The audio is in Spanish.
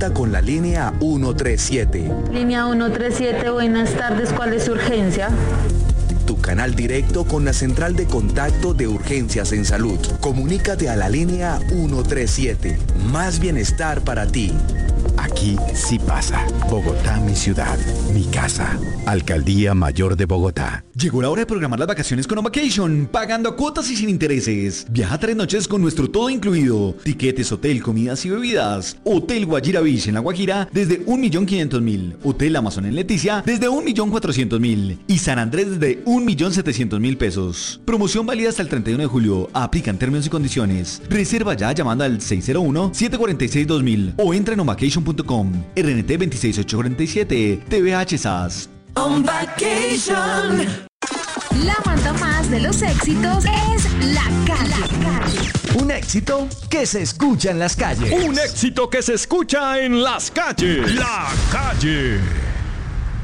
Contacta con la línea 137. Línea 137, buenas tardes, ¿cuál es su urgencia? Tu canal directo con la central de contacto de urgencias en salud. Comunícate a la línea 137. Más bienestar para ti. Aquí sí pasa. Bogotá, mi ciudad, mi casa. Alcaldía Mayor de Bogotá. Llegó la hora de programar las vacaciones con OnVacation, pagando a cuotas y sin intereses. Viaja 3 noches con nuestro todo incluido. Tiquetes, hotel, comidas y bebidas. Hotel Guajira Beach en La Guajira desde 1.500.000. Hotel Amazon en Leticia desde 1.400.000. Y San Andrés desde 1.700.000 pesos. Promoción válida hasta el 31 de julio. Aplican términos y condiciones. Reserva ya llamando al 601-746-2000 o entra en onvacation.com. RNT 26847. TVH SAS. On Vacation. La banda más de los éxitos es La Calle. Un éxito que se escucha en las calles. Un éxito que se escucha en las calles. La Calle.